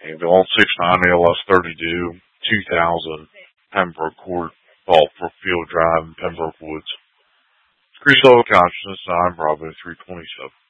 Danville on 690 LS 32 2000 Pembroke Court, Field Drive in Pembroke Woods. Increased level of consciousness 9 Bravo 327.